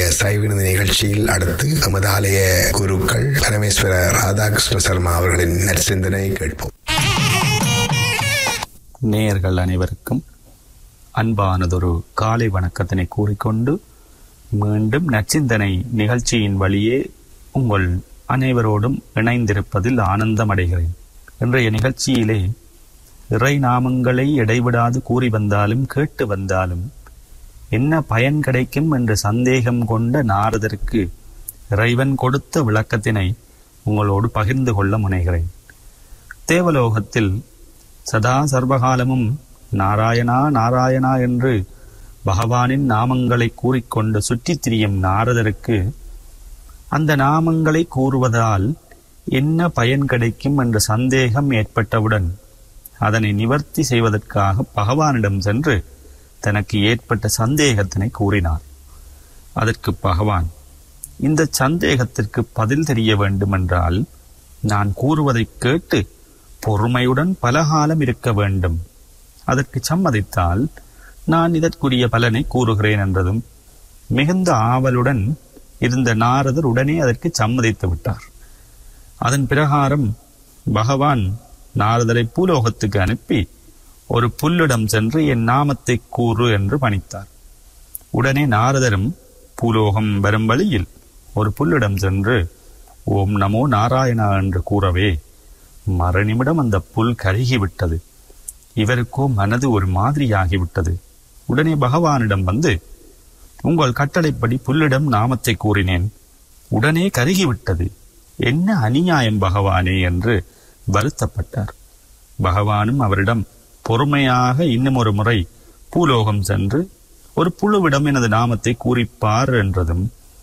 சைவினது நிகழ்ச்சியில் அடுத்து நமது ஆலய குருக்கள் பரமேஸ்வர ராதாகிருஷ்ண சர்மா அவர்களின் நற்சிந்தனை கேட்போம். நேயர்கள் அனைவருக்கும் அன்பானதொரு காலை வணக்கத்தினை கூறிக்கொண்டு மீண்டும் நற்சிந்தனை நிகழ்ச்சியின் வழியே உங்கள் அனைவரோடும் இணைந்திருப்பதில் ஆனந்தம் அடைகிறேன். இன்றைய நிகழ்ச்சியிலே இறை நாமங்களை இடைவிடாது கூறி வந்தாலும் கேட்டு வந்தாலும் என்ன பயன் கிடைக்கும் என்ற சந்தேகம் கொண்ட நாரதருக்கு இறைவன் கொடுத்த விளக்கத்தினை உங்களோடு பகிர்ந்து கொள்ள முனைகிறேன். தேவலோகத்தில் சதா சர்வகாலமும் நாராயணா நாராயணா என்று பகவானின் நாமங்களை கூறிக்கொண்டு சுற்றித் திரியும் நாரதருக்கு அந்த நாமங்களை கூறுவதால் என்ன பயன் கிடைக்கும் என்ற சந்தேகம் ஏற்பட்டவுடன் அதனை நிவர்த்தி செய்வதற்காக பகவானிடம் சென்று தனக்கு ஏற்பட்ட சந்தேகத்தினை கூறினார். அதற்கு பகவான், இந்த சந்தேகத்திற்கு பதில் தெரிய வேண்டுமென்றால் நான் கூறுவதை கேட்டு பொறுமையுடன் பலகாலம் இருக்க வேண்டும். அதற்கு சம்மதித்தால் நான் இதற்குரிய பலனை கூறுகிறேன் என்றதும் மிகுந்த ஆவலுடன் இருந்த நாரதர் உடனே அதற்கு சம்மதித்து விட்டார். அதன் பிரகாரம் பகவான் நாரதரை பூலோகத்துக்கு அனுப்பி ஒரு புல்லிடம் சென்று என் நாமத்தை கூறு என்று பணித்தார். உடனே நாரதரும் பூலோகம் வரும் வழியில் ஒரு புல்லிடம் சென்று ஓம் நமோ நாராயணா என்று கூறவே மறுநிமிடம் அந்த புல் கருகிவிட்டது. இவருக்கோ மனது ஒரு மாதிரியாகிவிட்டது. உடனே பகவானிடம் வந்து, உங்கள் கட்டளைப்படி புல்லிடம் நாமத்தை கூறினேன், உடனே கருகிவிட்டது, என்ன அநியாயம் பகவானே என்று வருத்தப்பட்டார். பகவானும் அவரிடம் பொறுமையாக இன்னும் ஒரு முறை பூலோகம் சென்று ஒரு புழுவிடம் எனது நாமத்தை கூறிப்பார் என்றதும்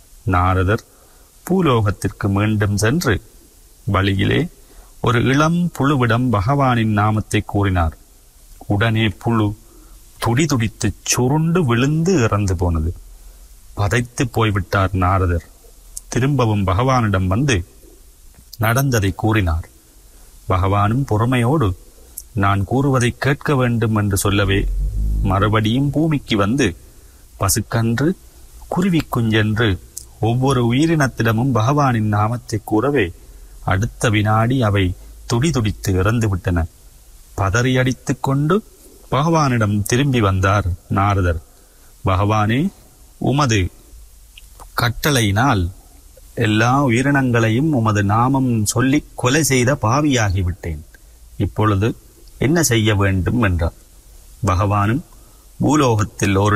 நாரதர் பூலோகத்திற்கு மீண்டும் சென்று வழியிலே ஒரு இளம் புழுவிடம் பகவானின் நாமத்தை கூறினார். உடனே புழு துடிதுடித்து சுருண்டு விழுந்து இறந்து போனது. பதைத்து போய்விட்டார் நாரதர். திரும்பவும் பகவானிடம் வந்து நடந்ததை கூறினார். பகவானும் பொறுமையோடு நான் கூறுவதை கேட்க வேண்டும் என்று சொல்லவே மறுபடியும் பூமிக்கு வந்து பசுக்கன்று குருவி குஞ்சென்று ஒவ்வொரு உயிரினத்திடமும் பகவானின் நாமத்தை கூறவே அடுத்த வினாடி அவை துடிதுடித்து இறந்து விட்டன. பதறியடித்து கொண்டு பகவானிடம் திரும்பி வந்தார் நாரதர். பகவானே, உமது கட்டளையினால் எல்லா உயிரினங்களையும் உமது நாமம் சொல்லி கொலை செய்த பாவியாகிவிட்டேன். இப்பொழுது என்ன செய்ய வேண்டும் என்றார். பகவானும் பூலோகத்தில் ஒரு